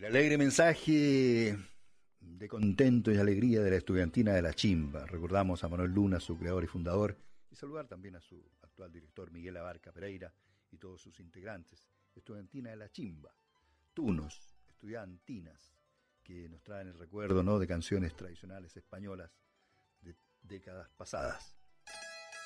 Alegre mensaje de contento y alegría de la estudiantina de La Chimba. Recordamos a Manuel Luna, su creador y fundador, y saludar también a su actual director Miguel Abarca Pereira y todos sus integrantes. Estudiantina de La Chimba, tunos, estudiantinas, que nos traen el recuerdo, ¿no?, de canciones tradicionales españolas de décadas pasadas.